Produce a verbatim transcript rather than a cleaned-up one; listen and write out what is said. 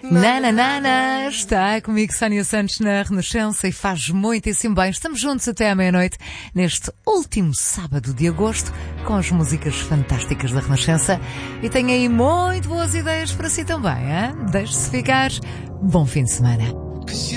Nananana, está comigo Sónia Santos na Renascença e faz muitíssimo bem. Estamos juntos até à meia-noite, neste último sábado de agosto, com as músicas fantásticas da Renascença. E tenho aí muito boas ideias para si também, hein? Deixe-se ficar. Bom fim de semana.